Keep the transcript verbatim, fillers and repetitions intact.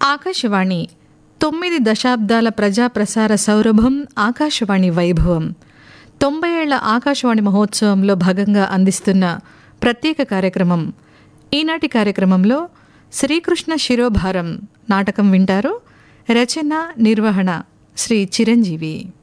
ఆకాశవాణి తొమ్మిది దశాబ్దాల ప్రజాప్రసార సౌరభం ఆకాశవాణి వైభవం. తొంభై ఏళ్ల ఆకాశవాణి మహోత్సవంలో భాగంగా అందిస్తున్న ప్రత్యేక కార్యక్రమం. ఈనాటి కార్యక్రమంలో శ్రీకృష్ణ శిరోభారం నాటకం వింటారు. రచన, నిర్వహణ శ్రీ చిరంజీవి.